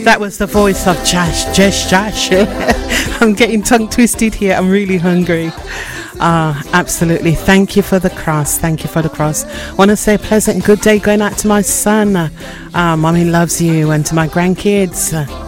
That was the voice of Josh. I'm getting tongue twisted here. I'm really hungry. Absolutely. Thank you for the cross. Thank you for the cross. I want to say a pleasant good day going out to my son. Mommy loves you. And to my grandkids.